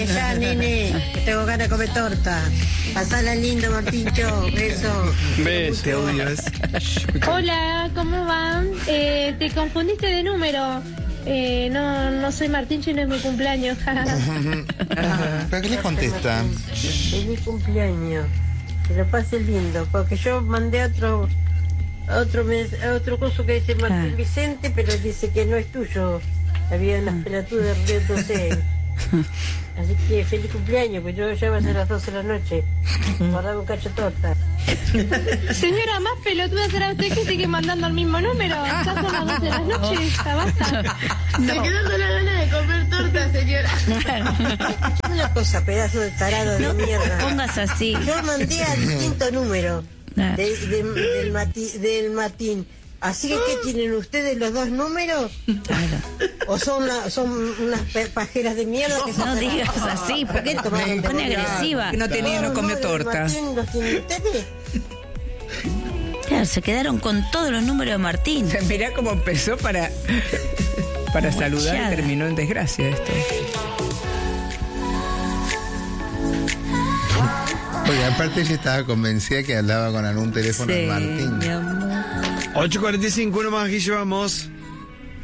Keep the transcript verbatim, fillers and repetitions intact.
Ya, nene, que tengo ganas de comer torta. Pasala lindo, Martincho. Beso. Beso. Te odio, es. Hola, ¿cómo van? Eh, te confundiste de número. Eh, no, no soy Martincho y no es mi cumpleaños. ¿Pero qué le contesta? Feliz cumpleaños. Que lo pase lindo. Porque yo mandé otro otro mes- otro curso que dice Martín Ah. Vicente, pero dice que no es tuyo. Había unas pelotudas riéndose. Así que feliz cumpleaños, pues yo ya va a ser las doce de la noche. Guardame un cacho de torta. Señora, más pelotuda será usted que sigue mandando al mismo número. Ya son las doce de la noche, ya basta. Se quedó con la gana de comer torta, señora. Una cosa, pedazo de tarado de No mierda. pongas así. Yo mandé a distinto número Ah. de, de- del, mati- del Matín. Así que, ¿qué tienen ustedes los dos números? Claro. ¿O son, la- son unas pe- pajeras de mierda que se No digas así, ¿por qué te pone agresiva? No tenía, no comió torta. ¿Los tienen ustedes? Claro, se quedaron con todos los números de Martín. Mirá cómo empezó para, para saludar Guachada. y terminó en desgracia esto. Porque aparte ella estaba convencida que hablaba con algún teléfono de Martín. mi amor. ocho cuarenta y cinco, uno más, aquí llevamos.